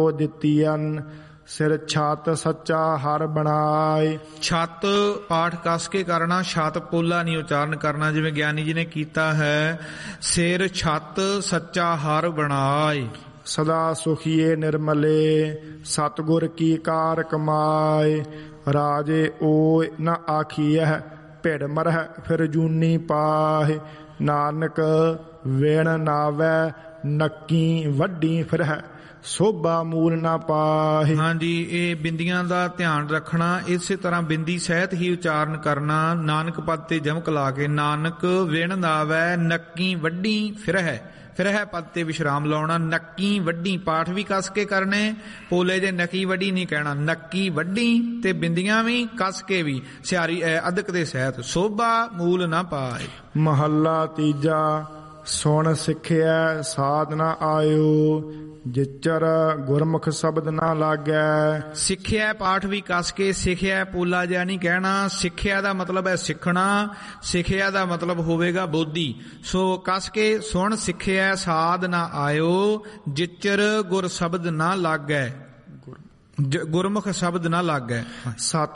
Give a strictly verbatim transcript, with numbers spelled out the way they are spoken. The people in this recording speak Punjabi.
ਦਿੱਤੀਅਨ ਸਿਰ ਛੱਤ ਸੱਚਾ ਹਰ ਬਣਾਏ। ਛੱਤ ਪਾਠ ਕਸ ਕੇ ਕਰਨਾ, ਛੱਤ ਪੋਲਾ ਨਹੀਂ ਉਚਾਰਨ ਕਰਨਾ, ਜਿਵੇਂ ਗਿਆਨੀ ਜੀ ਨੇ ਕੀਤਾ ਹੈ। ਸਿਰ ਛੱਤ ਸੱਚਾ ਹਰ ਬਣਾਏ। ਸਦਾ ਸੁਖੀਏ ਨਿਰਮਲੇ ਸਤਿਗੁਰ ਕੀ ਕਾਰ ਕਮਾਏ। ਰਾਜੇ ਓਇ ਨ ਆਖੀਐ ਭਿੜ ਮਰਹਿ ਫਿਰ ਜੂਨੀ ਪਾਹੇ। ਨਾਨਕ ਵਿਣ ਨਾਵੈ ਨੱਕੀ ਵੱਡੀ ਫਿਰਹਿ ਸੋਭਾ ਮੂਲ ਨਾ ਪਾਹੇ। ਹਾਂਜੀ, ਇਹ ਬਿੰਦੀਆਂ ਦਾ ਧਿਆਨ ਰੱਖਣਾ। ਇਸੇ ਤਰ੍ਹਾਂ ਬਿੰਦੀ ਸਹਿਤ ਹੀ ਉਚਾਰਨ ਕਰਨਾ, ਨਾਨਕ ਪਦ ਤੇ ਜਮਕ ਲਾ ਕੇ। ਨਾਨਕ ਵਿਣ ਨਾਵੈ ਨੱਕੀ ਵੱਡੀ ਫਿਰਹਿ, ਫਿਰਹਿ ਪਦ ਤੇ ਵਿਸ਼ਰਾਮ ਲਾਉਣਾ। ਨੱਕੀ ਵੱਡੀ ਪਾਠ ਵੀ ਕਸ ਕੇ ਕਰਨੇ, ਪੋਲੇ ਜੇ ਨਕੀ ਵੱਡੀ ਨਹੀਂ ਕਹਿਣਾ। ਨੱਕੀ ਵੱਡੀ ਤੇ ਬਿੰਦੀਆਂ ਵੀ ਕਸ ਕੇ ਵੀ, ਸਿਆਰੀ ਅਦਕ ਦੇ ਸਹਿਤ। ਸੋਭਾ ਮੂਲ ਨਾ ਪਾਏ। ਮਹੱਲਾ ਤੀਜਾ। ਸੁਣ ਸਿੱਖਿਆ ਸਾਧ ਨਾ ਆਇਓ ਜਿਚਰ ਗੁਰਮੁਖ ਸ਼ਬਦ ਨਾ ਲਾਗੈ। ਸਿੱਖਿਆ ਪਾਠ ਵੀ ਕਸ ਕੇ, ਸਿੱਖਿਆ ਪੋਲਾ ਜਿਹਾ ਨਹੀਂ ਕਹਿਣਾ। ਸਿੱਖਿਆ ਦਾ ਮਤਲਬ ਹੈ ਸਿੱਖਣਾ, ਸਿੱਖਿਆ ਦਾ ਮਤਲਬ ਹੋਵੇਗਾ ਬੋਧੀ। ਸੋ ਕਸ ਕੇ ਸੁਣ ਸਿੱਖਿਆ ਸਾਧ ਨਾ ਆਇਓ ਜਿਚਰ ਗੁਰ ਸ਼ਬਦ ਨਾ ਲਾਗੈ, ਗੁਰਮੁਖ ਸ਼ਬਦ ਨਾ ਲਾਗੈ। ਸਤ